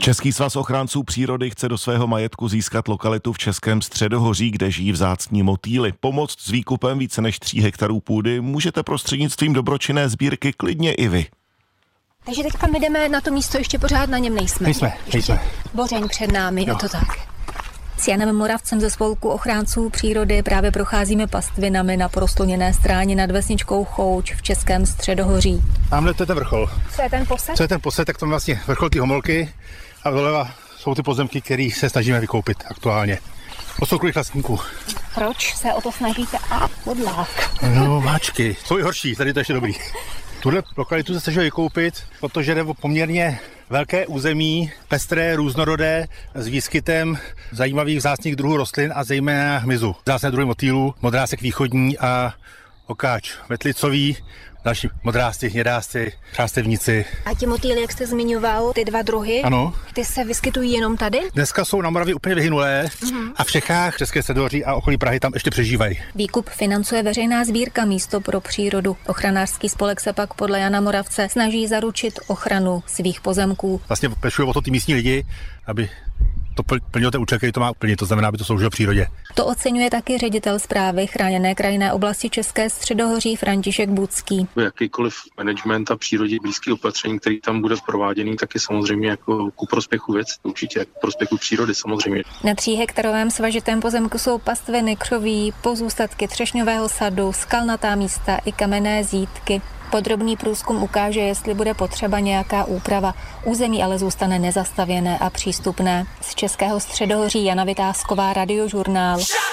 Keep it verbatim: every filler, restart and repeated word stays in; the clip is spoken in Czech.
Český svaz ochránců přírody chce do svého majetku získat lokalitu v Českém Středohoří, kde žijí vzácní motýly. Pomoct s výkupem více než tří hektarů půdy můžete prostřednictvím dobročinné sbírky klidně i vy. Takže teďka my jdeme na to místo, ještě pořád na něm nejsme. Nejsme, nejsme. Bořeň před námi, jo. Je to tak. S Janem Moravcem ze spolku ochránců přírody právě procházíme pastvinami na porostluněné stráně nad vesničkou Chouč v Českém Středohoří. Tamhle to je ten vrchol. Co je ten posed? Co je ten posed, tak to je vlastně vrchol ty Homolky a doleva jsou ty pozemky, které se snažíme vykoupit aktuálně. To jsou kvůli vlastníků. Proč se o to snažíte? A podlák. No, máčky. Jsou i horší, tady to ještě dobrý. Tuhle lokalitu se snažíme vykoupit, protože jde o poměrně velké území, pestré, různorodé, s výskytem zajímavých vzácných druhů rostlin a zejména hmyzu. Vzácné druhy motýlů, modrásek východní a okáč metlicový, další modrásci, hnědásci, přástevníci. A ti motýly, jak jste zmiňoval, ty dva druhy, Ano. Ty se vyskytují jenom tady? Dneska jsou na Moravě úplně vyhynulé mm-hmm. a v Čechách, České Středohoří a okolí Prahy tam ještě přežívají. Výkup financuje veřejná sbírka Místo pro přírodu. Ochranářský spolek se pak podle Jana Moravce snaží zaručit ochranu svých pozemků. Vlastně pečuje o to ty místní lidi, aby to plnilo ten účel, který to má plnit, to znamená, aby to sloužilo přírodě. To oceňuje taky ředitel správy Chráněné krajinné oblasti České Středohoří František Bucký. Jakýkoliv management a přírodě blízký opatření, který tam bude prováděný, tak je samozřejmě jako ku prospěchu věc, určitě jako prospěchu přírody samozřejmě. Na tříhektarovém svažitém pozemku jsou pastviny, křoví, pozůstatky třešňového sadu, skalnatá místa i kamenné zítky. Podrobný průzkum ukáže, jestli bude potřeba nějaká úprava. Území ale zůstane nezastavěné a přístupné. Z Českého Středohoří Jana Vitásková, Radiožurnál.